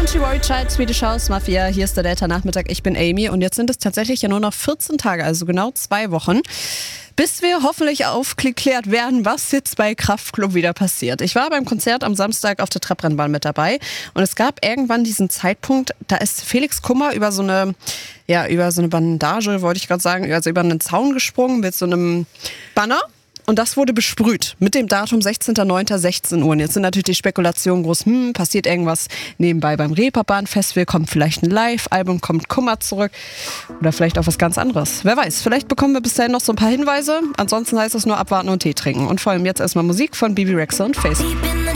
Don't You Worry Child, Swedish House Mafia. Hier ist der Delta-Nachmittag. Ich bin Amy und jetzt sind es tatsächlich ja nur noch 14 Tage, also genau 2 Wochen, bis wir hoffentlich aufgeklärt werden, was jetzt bei Kraftklub wieder passiert. Ich war beim Konzert am Samstag auf der Trabrennbahn mit dabei und es gab irgendwann diesen Zeitpunkt, da ist Felix Kummer über so eine Bandage, wollte ich gerade sagen, also über einen Zaun gesprungen mit so einem Banner. Und das wurde besprüht mit dem Datum 16.09.16 Uhr. Und jetzt sind natürlich die Spekulationen groß, passiert irgendwas nebenbei beim Reeperbahn-Festival, kommt vielleicht ein Live-Album, kommt Kummer zurück oder vielleicht auch was ganz anderes. Wer weiß, vielleicht bekommen wir bis dahin noch so ein paar Hinweise. Ansonsten heißt es nur abwarten und Tee trinken. Und vor allem jetzt erstmal Musik von Bibi Rexha und Face.